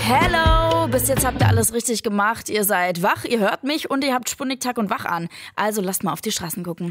Hello! Bis jetzt habt ihr alles richtig gemacht. Ihr seid wach, ihr hört mich und ihr habt Sputnik Tag und Wach an. Also lasst mal auf die Straßen gucken.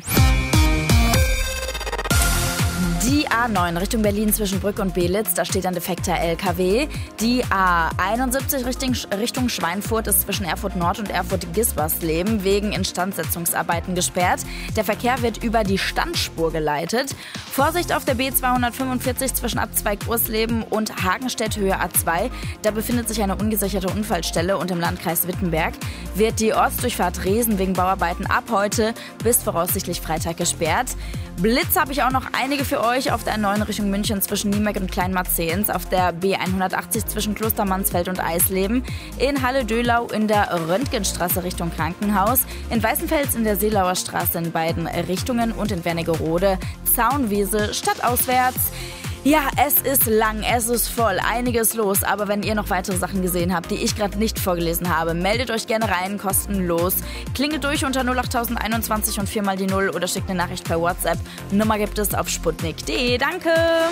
Die A9 Richtung Berlin zwischen Brück und Belitz, da steht ein defekter LKW. Die A71 Richtung Schweinfurt ist zwischen Erfurt Nord und Erfurt-Gisbersleben wegen Instandsetzungsarbeiten gesperrt. Der Verkehr wird über die Standspur geleitet. Vorsicht auf der B245 zwischen Abzweig Ursleben und Hagenstedt Höhe A2. Da befindet sich eine ungesicherte Unfallstelle und im Landkreis Wittenberg wird die Ortsdurchfahrt Resen wegen Bauarbeiten ab heute bis voraussichtlich Freitag gesperrt. Blitz habe ich auch noch einige für euch auf der A9 Richtung München zwischen Niemek und Kleinmarzehns, auf der B180 zwischen Klostermansfeld und Eisleben, in Halle-Dölau in der Röntgenstraße Richtung Krankenhaus, in Weißenfels in der Seelauer Straße in beiden Richtungen und in Wernigerode, Zaunwiese stadtauswärts. Ja, es ist lang, es ist voll, einiges los, aber wenn ihr noch weitere Sachen gesehen habt, die ich gerade nicht vorgelesen habe, meldet euch gerne rein, kostenlos. Klingelt durch unter 08021 und 4 mal die 0 oder schickt eine Nachricht per WhatsApp. Nummer gibt es auf sputnik.de. Danke!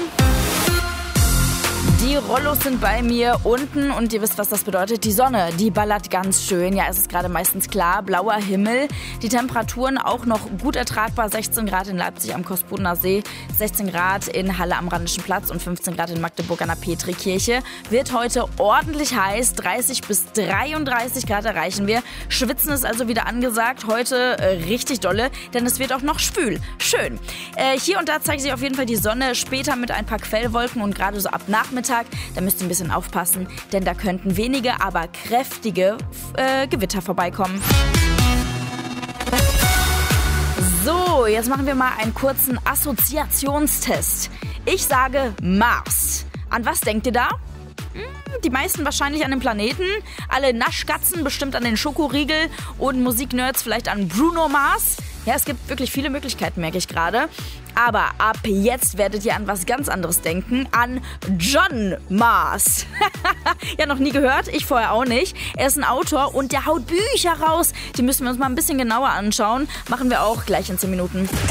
Die Rollos sind bei mir unten und ihr wisst, was das bedeutet. Die Sonne, die ballert ganz schön. Ja, es ist gerade meistens klar, blauer Himmel. Die Temperaturen auch noch gut ertragbar. 16 Grad in Leipzig am Kospudener See, 16 Grad in Halle am Rheinischen Platz und 15 Grad in Magdeburg an der Petrikirche. Wird heute ordentlich heiß, 30 bis 33 Grad erreichen wir. Schwitzen ist also wieder angesagt. Heute richtig dolle, denn es wird auch noch schwül. Schön. Hier und da zeigt sich auf jeden Fall die Sonne, später mit ein paar Quellwolken und gerade so ab Nachmittag. Da müsst ihr ein bisschen aufpassen, denn da könnten wenige, aber kräftige Gewitter vorbeikommen. So, jetzt machen wir mal einen kurzen Assoziationstest. Ich sage Mars. An was denkt ihr da? Die meisten wahrscheinlich an den Planeten, alle Naschkatzen bestimmt an den Schokoriegel und Musiknerds vielleicht an Bruno Mars. Ja, es gibt wirklich viele Möglichkeiten, merke ich gerade. Aber ab jetzt werdet ihr an was ganz anderes denken, an John Mars. Ja, noch nie gehört, ich vorher auch nicht. Er ist ein Autor und der haut Bücher raus. Die müssen wir uns mal ein bisschen genauer anschauen. Machen wir auch gleich in 10 Minuten.